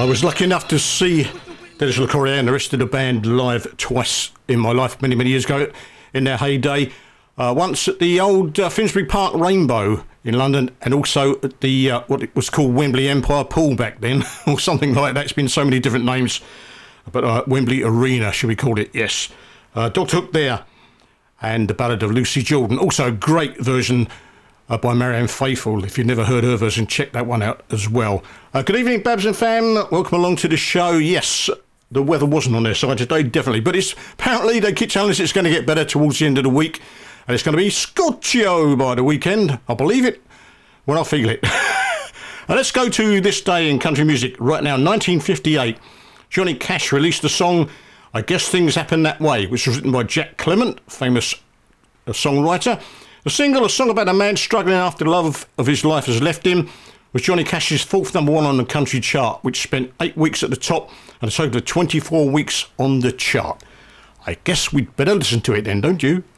I was lucky enough to see Dennis LaCourier and the rest of the band live twice in my life, many, many years ago, in their heyday. Once at the old Finsbury Park Rainbow in London, and also at the what it was called Wembley Empire Pool back then, or something like that. It's been so many different names, but Wembley Arena, should we call it? Yes. Dr. Hook there, and the Ballad of Lucy Jordan. Also a great version by Marianne Faithfull. If you've never heard her version, check that one out as well. Good evening, Babs and fam. Welcome along to the show. Yes, the weather wasn't on their side today, definitely, but it's apparently they keep telling us it's going to get better towards the end of the week, and it's going to be Scotcho by the weekend. I believe it when I feel it. And let's go to this day in country music. Right now, 1958, Johnny Cash released the song I Guess Things Happen That Way, which was written by Jack Clement, famous songwriter. The single, a song about a man struggling after the love of his life has left him, was Johnny Cash's fourth number one on the country chart, which spent 8 weeks at the top and a total of 24 weeks on the chart. I guess we'd better listen to it then, don't you?